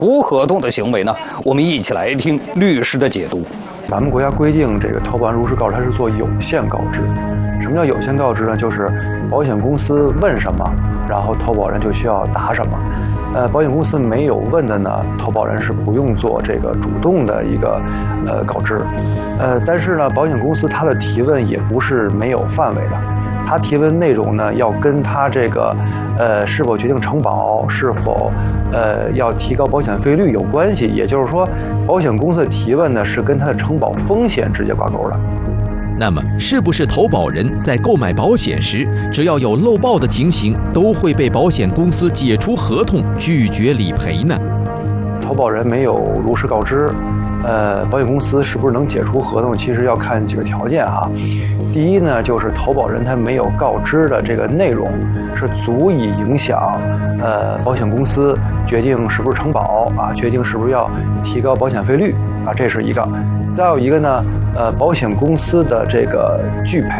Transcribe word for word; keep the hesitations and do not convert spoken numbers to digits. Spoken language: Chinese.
不合同的行为呢？我们一起来听律师的解读。 咱们国家规定，这个投保人如实告知，它是做有限告知。什么叫有限告知呢？就是保险公司问什么，然后投保人就需要答什么。呃，保险公司没有问的呢，投保人是不用做这个主动的一个呃告知。呃，但是呢，保险公司它的提问也不是没有范围的。他提问内容呢，要跟他这个，呃，是否决定承保，是否，呃，要提高保险费率有关系。也就是说，保险公司的提问呢，是跟他的承保风险直接挂钩的。 那么，是不是投保人在购买保险时，只要有漏报的情形，都会被保险公司解除合同，拒绝理赔呢？ 投保人没有如实告知，呃，保险公司是不是能解除合同？其实要看几个条件啊。第一呢，就是投保人他没有告知的这个内容是足以影响呃保险公司决定是不是承保啊，决定是不是要提高保险费率啊，这是一个。再有一个呢，呃，保险公司的这个拒赔。